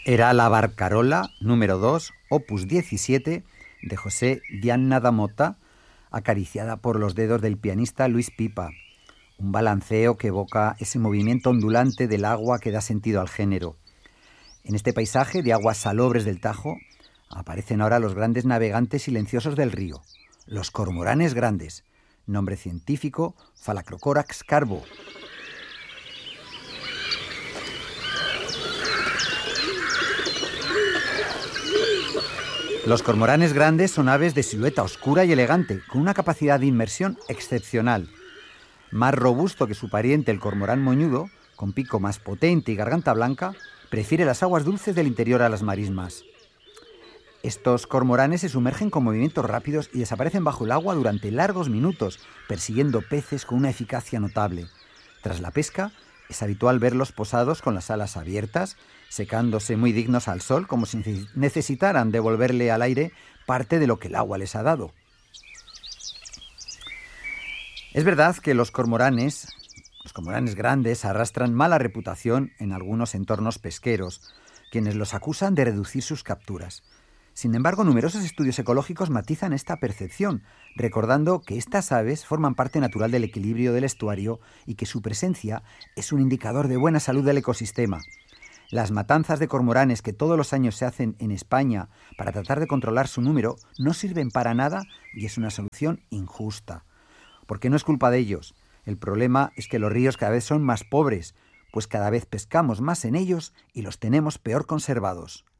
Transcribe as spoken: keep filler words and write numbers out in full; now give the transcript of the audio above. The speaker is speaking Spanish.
Era la barcarola número dos, opus diecisiete, de José Diana da Mota, acariciada por los dedos del pianista Luis Pipa. Un balanceo que evoca ese movimiento ondulante del agua que da sentido al género. En este paisaje de aguas salobres del Tajo aparecen ahora los grandes navegantes silenciosos del río, los cormoranes grandes, nombre científico Phalacrocorax carbo. Los cormoranes grandes son aves de silueta oscura y elegante, con una capacidad de inmersión excepcional. Más robusto que su pariente el cormorán moñudo, con pico más potente y garganta blanca, prefiere las aguas dulces del interior a las marismas. Estos cormoranes se sumergen con movimientos rápidos y desaparecen bajo el agua durante largos minutos, persiguiendo peces con una eficacia notable. Tras la pesca, es habitual verlos posados con las alas abiertas, secándose muy dignos al sol, como si necesitaran devolverle al aire parte de lo que el agua les ha dado. Es verdad que los cormoranes, los cormoranes grandes, arrastran mala reputación en algunos entornos pesqueros, quienes los acusan de reducir sus capturas. Sin embargo, numerosos estudios ecológicos matizan esta percepción, recordando que estas aves forman parte natural del equilibrio del estuario y que su presencia es un indicador de buena salud del ecosistema. Las matanzas de cormoranes que todos los años se hacen en España para tratar de controlar su número no sirven para nada y es una solución injusta. Porque no es culpa de ellos. El problema es que los ríos cada vez son más pobres, pues cada vez pescamos más en ellos y los tenemos peor conservados.